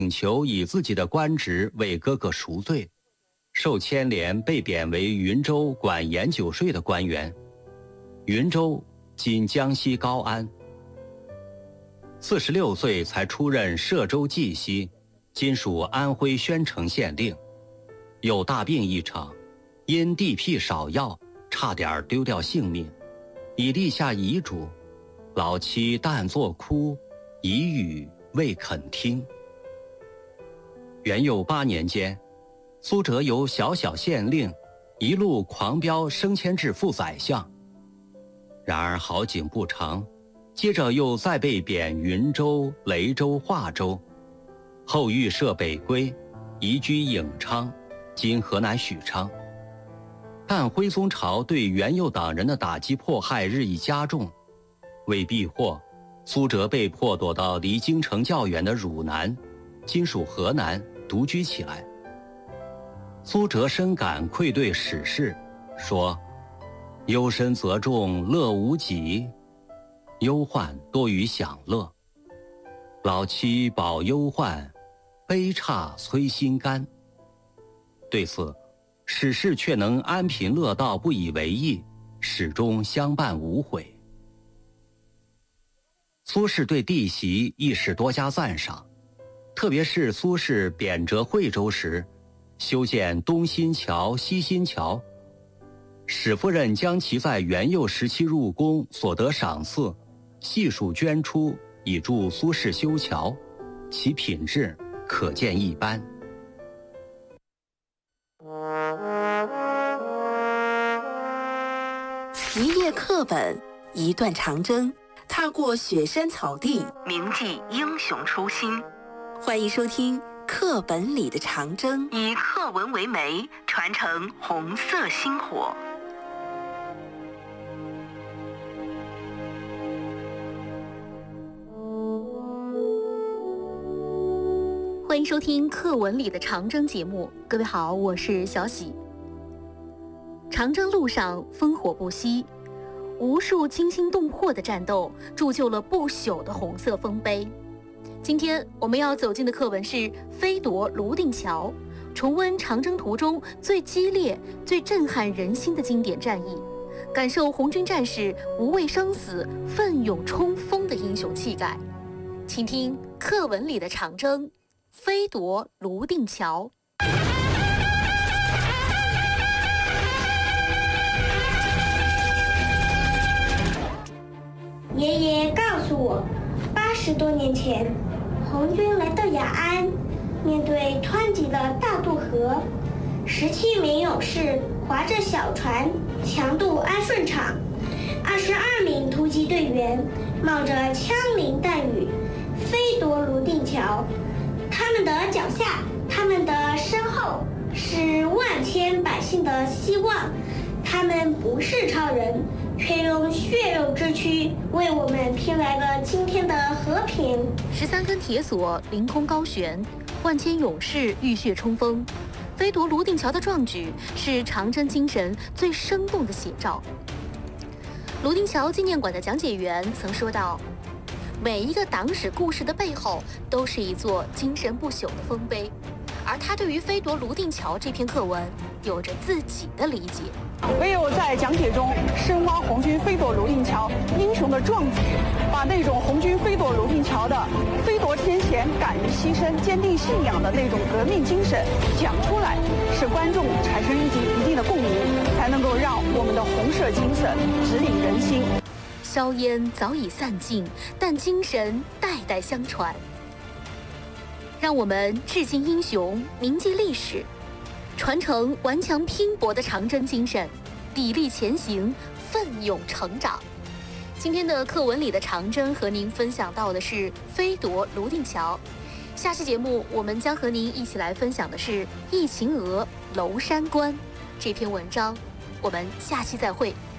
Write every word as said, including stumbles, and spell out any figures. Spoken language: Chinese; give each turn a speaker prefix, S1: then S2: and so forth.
S1: 请求以自己的官职为哥哥赎罪，受牵连被贬为云州管盐酒税的官员。云州今江西高安。四十六岁才出任歙州绩溪，今属安徽宣城县令。有大病一场，因地僻少药，差点丢掉性命，已立下遗嘱，老妻但作哭，一语未肯听。元佑八年间，苏辙由小小县令一路狂飙升迁至副宰相。然而好景不长，接着又再被贬云州、雷州、华州，后遇赦北归，移居颍昌，今河南许昌。但徽宗朝对元佑党人的打击迫害日益加重，为避祸，苏辙被迫躲到离京城较远的汝南，今属河南，独居起来。苏辙深感愧对史事，说：忧深则重，乐无极，忧患多于享乐。老妻饱忧患，悲姹催心肝。对此，史事却能安贫乐道，不以为意，始终相伴无悔。苏轼对弟媳亦是多加赞赏，特别是苏轼贬谪惠州时，修建东新桥、西新桥，史夫人将其在元佑时期入宫所得赏赐悉数捐出，以助苏轼修桥，其品质可见一斑。
S2: 一页课本，一段长征，踏过雪山草地，
S3: 铭记英雄初心。
S2: 欢迎收听《课本里的长征》，
S3: 以课文为媒，传承红色星火。
S4: 欢迎收听《课文里的长征》节目，各位好，我是小喜。长征路上烽火不息，无数惊心动魄的战斗铸就了不朽的红色丰碑。今天我们要走进的课文是飞夺泸定桥，重温长征途中最激烈、最震撼人心的经典战役，感受红军战士无畏生死、奋勇冲锋的英雄气概。请听课文里的长征，飞夺泸定桥。
S5: 爷爷告诉我，八十多年前，红军来到雅安，面对湍急的大渡河，十七名勇士划着小船强渡安顺场，二十二名突击队员冒着枪林弹雨飞夺泸定桥。他们的脚下，他们的身后，是万千百姓的希望。他们不是超人，却用血肉之躯为我们拼来了今天的和平。
S4: 十三根铁索凌空高悬，万千勇士浴血冲锋，飞夺泸定桥的壮举是长征精神最生动的写照。泸定桥纪念馆的讲解员曾说道，每一个党史故事的背后都是一座精神不朽的丰碑，而他对于飞夺泸定桥这篇课文有着自己的理解。
S6: 唯有在讲解中深挖红军飞夺泸定桥英雄的壮举，把那种红军飞夺泸定桥的飞夺天前敢于牺牲、坚定信仰的那种革命精神讲出来，使观众产生一定一定的共鸣，才能够让我们的红色精神指引人心。
S4: 硝烟早已散尽，但精神代代相传。让我们致敬英雄，铭记历史，传承顽强拼搏的长征精神，砥砺前行，奋勇成长。今天的课文里的长征和您分享到的是飞夺泸定桥。下期节目我们将和您一起来分享的是《忆秦娥·娄山关》这篇文章。我们下期再会。